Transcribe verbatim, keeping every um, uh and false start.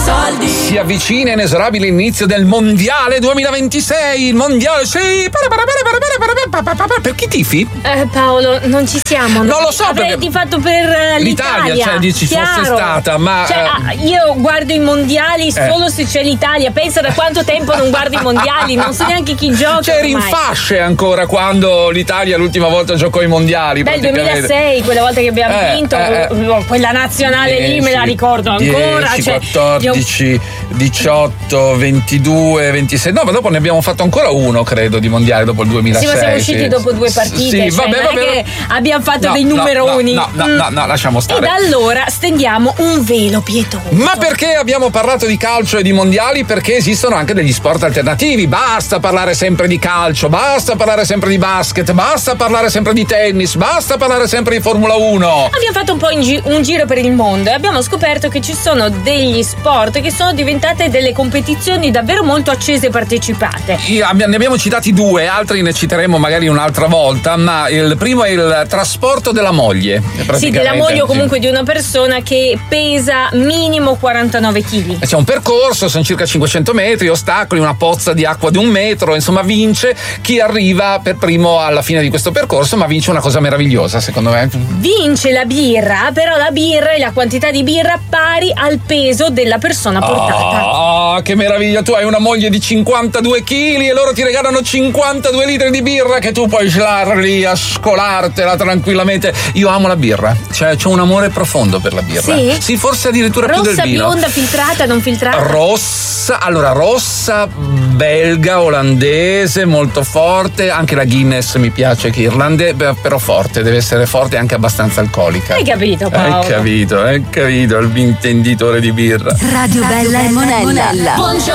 soldi. Si avvicina inesorabile l'inizio del mondiale duemilaventisei. Il mondiale, sì. Per chi tifi? Eh, Paolo, non ci siamo. Non lo so, avrei perché di fatto per uh, l'Italia, l'Italia, cioè dici chiaro. fosse stata, ma cioè, eh, io guardo i mondiali eh. solo se c'è l'Italia. Pensa da quanto tempo non guardo i mondiali, non so neanche chi gioca. c'eri in ormai. fasce ancora quando l'Italia l'ultima volta giocò ai mondiali. Beh, il duemilasei, quella volta che abbiamo Eh, vinto, eh, eh. quella nazionale lì me la ricordo ancora. dieci, cioè, quattordici, io... diciotto, ventidue, ventisei. No, ma dopo ne abbiamo fatto ancora uno, credo, di mondiale dopo il duemilasei. Sì, ma siamo usciti sì. dopo due partite. Sì, cioè, vabbè, non vabbè. è che abbiamo fatto No, dei no, numeroni. No, no, no, no, no, lasciamo E stare. da allora stendiamo un velo pietoso. Ma perché abbiamo parlato di calcio e di mondiali? Perché esistono anche degli sport alternativi. Basta parlare sempre di calcio, basta parlare sempre di basket, basta parlare sempre di tennis, basta parlare sempre di Formula uno. Abbiamo fatto un po' in gi- un giro per il mondo e abbiamo scoperto che ci sono degli sport che sono diventate delle competizioni davvero molto accese e partecipate. Io- Ne abbiamo citati due, altri ne citeremo magari un'altra volta, ma il primo è il trasporto della moglie. Sì, della moglie o comunque di una persona che pesa minimo quarantanove chili. C'è un percorso, sono circa cinquecento metri, ostacoli, una pozza di acqua di un metro, insomma vince chi arriva per primo alla fine di questo percorso, ma vince una cosa meravigliosa secondo me. Vince la birra, però la birra e la quantità di birra pari al peso della persona portata. Ah, che meraviglia, tu hai una moglie di cinquantadue chili e loro ti regalano cinquantadue litri di birra che tu puoi slar lì a scolartela tranquillamente. Io amo la birra, cioè c'ho un amore profondo per la birra. Sì? Sì, forse addirittura più del Rossa, vino. bionda, filtrata, non filtrata? Rossa, allora rossa, belga, olandese, molto forte, anche la Guinness mi piace che irlandese, però forte, deve essere forte e anche abbastanza alcolica. Hai capito, Paolo? Hai capito, hai capito, il intenditore di birra. Radio Bella e Monella.